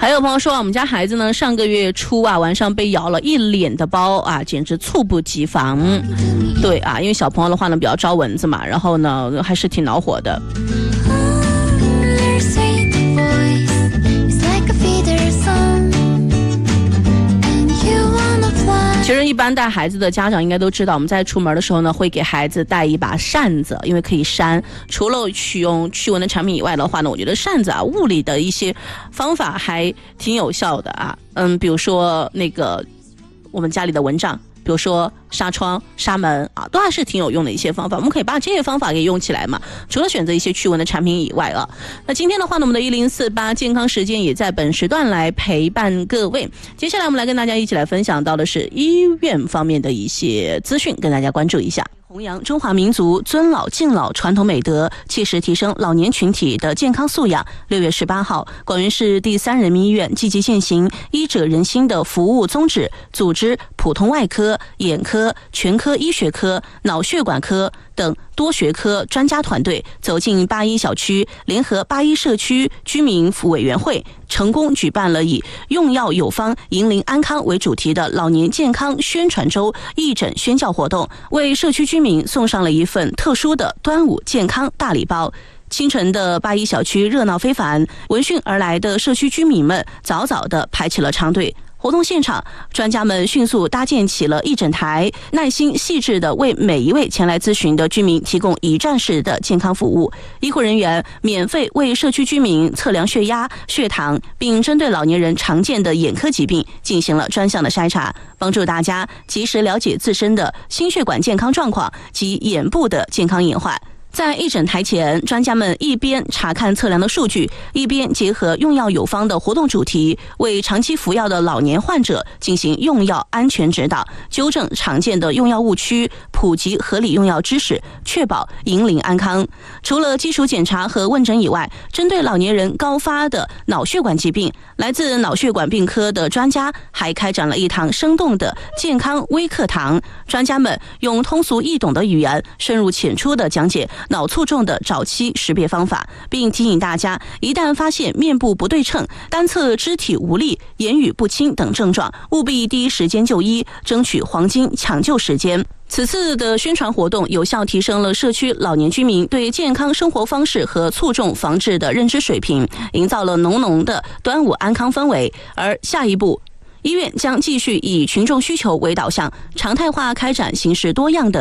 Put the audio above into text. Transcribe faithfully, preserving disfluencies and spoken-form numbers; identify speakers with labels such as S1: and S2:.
S1: 还有朋友说，我们家孩子呢上个月初啊晚上被咬了一脸的包啊，简直猝不及防。对啊，因为小朋友的话呢比较招蚊子嘛，然后呢还是挺恼火的。其实一般带孩子的家长应该都知道，我们在出门的时候呢会给孩子带一把扇子，因为可以扇。除了取用驱蚊的产品以外的话呢，我觉得扇子啊物理的一些方法还挺有效的啊。嗯，比如说那个我们家里的蚊帐，比如说纱窗、纱门啊，都还是挺有用的一些方法。我们可以把这些方法给用起来嘛。除了选择一些驱蚊的产品以外啊，那今天的话呢，我们的一零四八健康时间也在本时段来陪伴各位。接下来我们来跟大家一起来分享到的是医院方面的一些资讯，跟大家关注一下。弘扬中华民族尊老敬老传统美德，切实提升老年群体的健康素养。六月十八号，广元市第三人民医院积极践行医者仁心的服务宗旨，组织普通外科、眼科、全科医学科、脑血管科等多学科专家团队走进八一小区，联合八一社区居民服务委员会，成功举办了以用药有方引领安康为主题的老年健康宣传周义诊宣教活动，为社区居民送上了一份特殊的端午健康大礼包。清晨的八一小区热闹非凡，闻讯而来的社区居民们早早地排起了长队。活动现场，专家们迅速搭建起了义诊台，耐心细致地为每一位前来咨询的居民提供一站式的健康服务。医护人员免费为社区居民测量血压、血糖，并针对老年人常见的眼科疾病进行了专项的筛查，帮助大家及时了解自身的心血管健康状况及眼部的健康隐患。在义诊台前，专家们一边查看测量的数据，一边结合用药有方的活动主题，为长期服药的老年患者进行用药安全指导，纠正常见的用药误区，普及合理用药知识，确保引领安康。除了基础检查和问诊以外，针对老年人高发的脑血管疾病，来自脑血管病科的专家还开展了一堂生动的健康微课堂。专家们用通俗易懂的语言，深入浅出地讲解脑卒中的早期识别方法，并提醒大家，一旦发现面部不对称、单侧肢体无力、言语不清等症状，务必第一时间就医，争取黄金抢救时间。此次的宣传活动有效提升了社区老年居民对健康生活方式和卒中防治的认知水平，营造了浓浓的端午安康氛围。而下一步，医院将继续以群众需求为导向，常态化开展形式多样的